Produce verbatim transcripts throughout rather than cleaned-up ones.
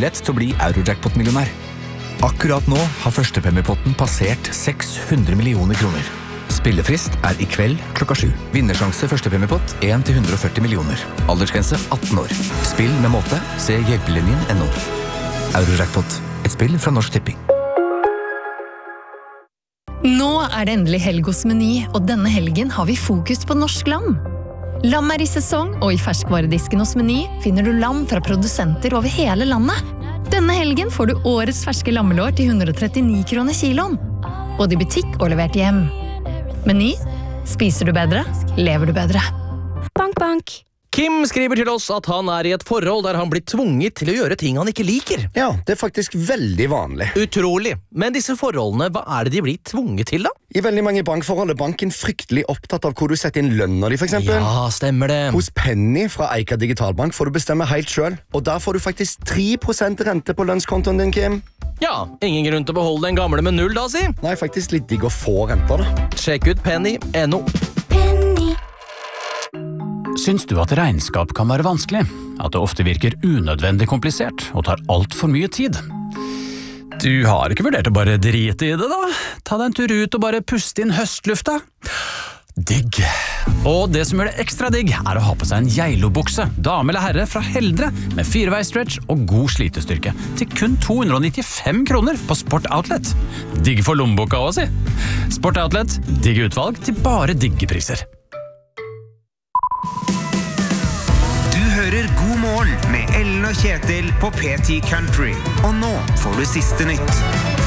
mulighet til å bli Eurojackpot-millionær. Akkurat nå har førstepremiepotten passert seks hundre millioner kroner. Spillefrist er i kveld klokka sju. Vinnersjanse førstepremiepott en til hundre og førti millioner. Aldersgrense atten år. Spill med måte. Se hjelpelinjen punktum no. Eurojackpot. Et spill fra Norsk Tipping. Nå er det endelig helg hos Meny, og denne helgen har vi fokus på norsk lam. Lam er i sesong, og i ferskvaredisken hos Meny finner du lam fra produsenter over hele landet. Denne helgen får du årets ferske lammelår til hundre og trettini kroner kiloen. Både i butikk og levert hjem. Meny. Spiser du bedre, lever du bedre. Bank, bank. Kim skriver til oss at han er i et forhold der han blir tvunget til å gjøre ting han ikke liker. Ja, det er faktisk veldig vanlig. Utrolig. Men disse forholdene, hva er det de blir tvunget til da? I veldig mange bankforhold er banken fryktelig opptatt av hvor du setter inn lønner de, for eksempel. Ja, stemmer det. Hos Penny fra Eika Digitalbank får du bestemme helt selv, og der får du faktisk tre prosent rente på lønnskontoen din, Kim. Ja, ingen grunn til å beholde den gamle med null da, si. Nei, faktisk litt digg å få renter da. Sjekk ut penny punktum no. Syns du at regnskap kan være vanskelig? At det ofte virker unødvendig komplisert og tar alt for mye tid? Du har ikke vurdert å bare drite i det da? Ta deg en tur ut og bare puste inn høstlufta. Digg. Og det som gjør det ekstra digg er å ha på seg en Geilo-bukse, dame eller herre fra Heldre, med fireveisstretch og god slitestyrke, til kun to hundre og nittifem kroner på Sport Outlet. Digg for lommeboka også, si. Sport Outlet, digg utvalg til bare digge priser. Du hører God morgen med Ellen og Kjetil på P ti Country. Og nå får du siste nytt.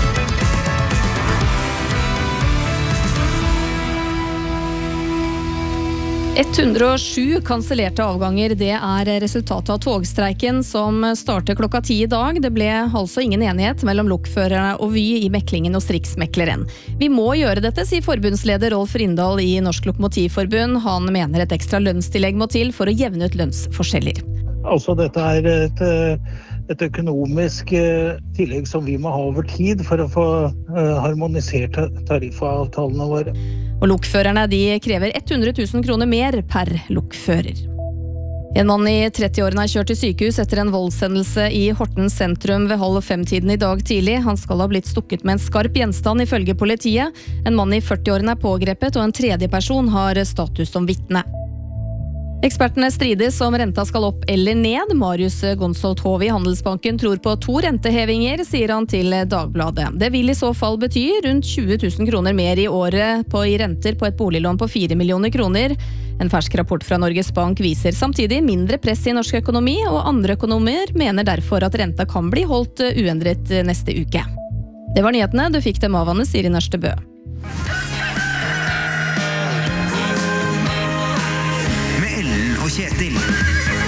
hundre og sju kansellerte avganger, det er resultatet av togstreiken som starter klokka ti i dag. Det ble altså ingen enighet mellom lokførerne og Vy i meklingen og Striksmekleren. Vi må gjøre dette, sier forbundsleder Rolf Rindal i Norsk Lokomotivforbund. Han mener et ekstra lønnstillegg må til for å jevne ut lønnsforskjeller. Altså dette er et, et økonomisk tillegg som vi må ha over tid for å få harmonisert tariffavtalene våre. Og lokførerne de krever hundre tusen kroner mer per lokfører. En mann i trettiårene er kjørt til sykehus etter en voldshendelse i Horten sentrum ved halv fem-tiden i dag tidlig. Han skal ha blitt stukket med en skarp gjenstand ifølge politiet. En mann i førtiårene er pågrepet, og en tredje person har status som vitne. Ekspertene strides om renta skal opp eller ned. Marius Gonsolt Hov i Handelsbanken tror på to rentehevinger, sier han til Dagbladet. Det vil i så fall bety rundt tjue tusen kroner mer i året på i renter på et boliglån på fire millioner kroner. En fersk rapport fra Norges Bank viser samtidig mindre press i norsk økonomi, og andre økonomer mener derfor at renta kan bli holdt uendret neste uke. Det var nyhetene, du fikk dem av Anne Siri Nørstebø.